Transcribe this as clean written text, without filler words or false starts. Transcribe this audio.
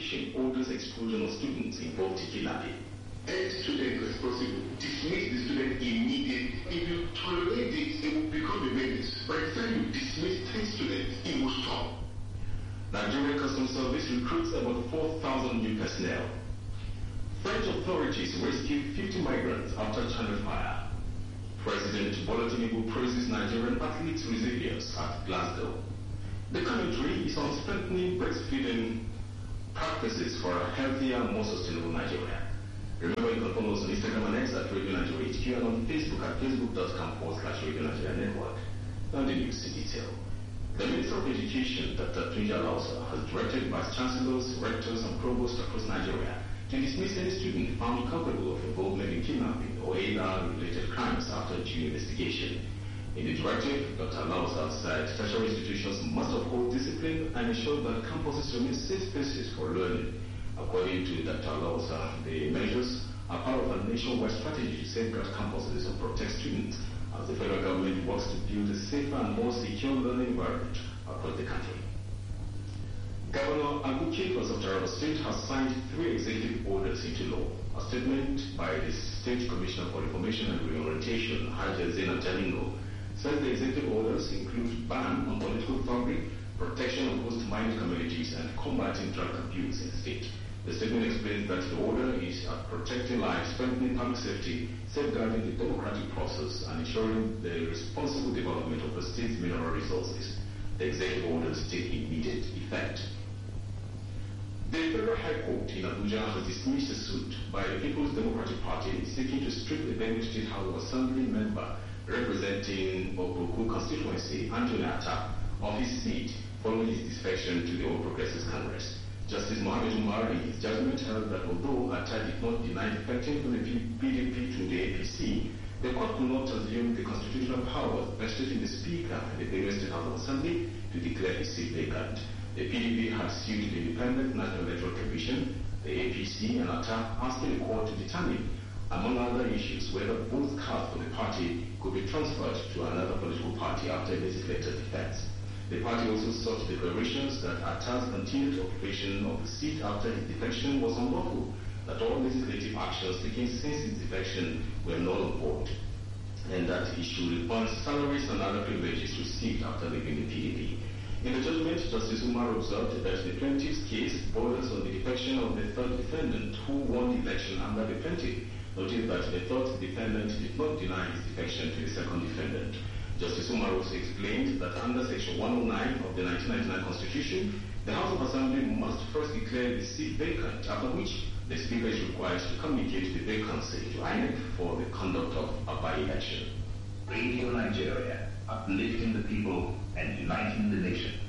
Association orders expulsion of students involved in kidnapping. Any student responsible, dismiss the student immediately. If you tolerate it, it will become a menace. By the time you dismiss 10 students, it will stop. Nigerian Customs Service recruits about 4,000 new personnel. French authorities rescue 50 migrants after channel fire. President Bola Tinubu praises Nigerian athletes' resilience at Glasgow. The commentary is on strengthening breastfeeding practices for a healthier, more sustainable Nigeria. Remember, you can follow us on Instagram and X at Radio Nigeria HQ and on Facebook at facebook.com/Radio Nigeria Network. Now the news in detail. The Minister of Education, Dr. Tunji Alausa, has directed vice chancellors, rectors, and provosts across Nigeria to dismiss any student found culpable of involvement in kidnapping or ADA-related crimes after due investigation. In the directive, Dr. Alausa said tertiary institutions must uphold discipline and ensure that campuses remain safe spaces for learning. According to Dr. Alausa, the measures are part of a nationwide strategy to safeguard campuses and protect students as the federal government works to build a safer and more secure learning environment across the country. Governor Aguchi of Taraba State has signed 3 executive orders into law. A statement by the State Commissioner for Information and Reorientation, Haja Zainab Jalingo, says the executive orders include ban on political thuggery, protection of host-minded communities, and combating drug abuse in the state. The statement explains that the order is protecting lives, strengthening public safety, safeguarding the democratic process, and ensuring the responsible development of the state's mineral resources. The executive orders take immediate effect. The Federal High Court in Abuja has dismissed a suit by the People's Democratic Party seeking to strip the Benue State House of Assembly member representing Obuku constituency, Anthony Atta, of his seat following his defection to the All Progressives Congress. Justice Mohammed Umar in his judgment held that although Atta did not deny defecting from the PDP to the APC, the court could not assume the constitutional powers vested in the Speaker and the Benue State House of Assembly to declare his seat vacant. The PDP had sued the Independent National Electoral Commission, the APC, and Atta, asking the court to determine, among other issues, whether both cards for the party could be transferred to another political party after a legislative defense. The party also sought declarations that Atta's continued occupation of the seat after his defection was unlawful, that all legislative actions taken since his defection were null and void, and that he should refund salaries and other privileges received after leaving the PDP. In the judgment, Justice Umar observed that the plaintiff's case borders on the defection of the third defendant who won the election under the plaintiff, noting that the third defendant did not deny his defection to the second defendant. Justice Umar also explained that under Section 109 of the 1999 Constitution, the House of Assembly must first declare the seat vacant, after which the Speaker is required to communicate the vacancy to INEC for the conduct of a by-election. Radio Nigeria, uplifting the people and uniting the nation.